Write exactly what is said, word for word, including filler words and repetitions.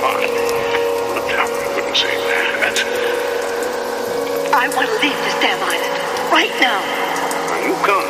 fine. But I wouldn't say that. I want to leave this damn island. Right now. Now, you come.